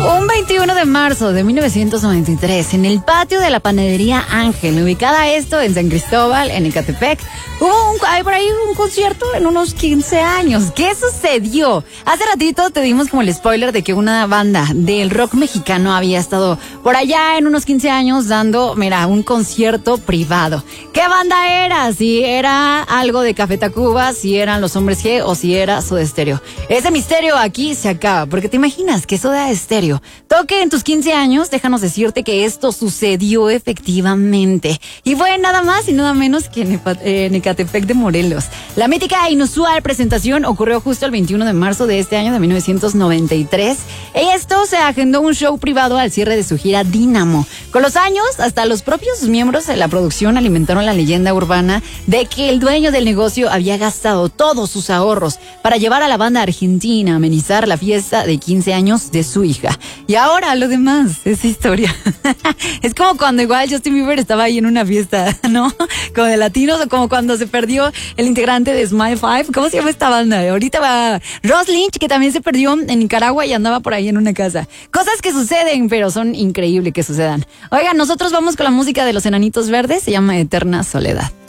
Un 21 de marzo de 1993, en el patio de la panadería Ángel, ubicada esto en San Cristóbal, en Ecatepec, hay por ahí un concierto en unos 15 años. ¿Qué sucedió? Hace ratito te dimos como el spoiler de que una banda del rock mexicano había estado por allá en unos 15 años dando, un concierto privado. ¿Qué banda era? Si era algo de Café Tacuba, si eran Los Hombres G o si era Soda Stereo. Ese misterio aquí se acaba, porque te imaginas que Soda Stereo toque en tus 15 años. Déjanos decirte que esto sucedió efectivamente. Y fue nada más y nada menos que en Ecatepec de Morelos. La mítica e inusual presentación ocurrió justo el 21 de marzo de este año de 1993. Esto se agendó un show privado al cierre de su gira Dínamo. Con los años, hasta los propios miembros de la producción alimentaron la leyenda urbana de que el dueño del negocio había gastado todos sus ahorros para llevar a la banda argentina a amenizar la fiesta de 15 años de su hija. Y ahora lo demás es historia. Es como cuando igual Justin Bieber estaba ahí en una fiesta, ¿no? Como de latinos, o como cuando se perdió el integrante de Smile 5. ¿Cómo se llama esta banda? Ahorita va Ross Lynch, que también se perdió en Nicaragua y andaba por ahí en una casa. Cosas que suceden, pero son increíbles que sucedan. Oigan, nosotros vamos con la música de Los Enanitos Verdes, se llama Eterna Soledad.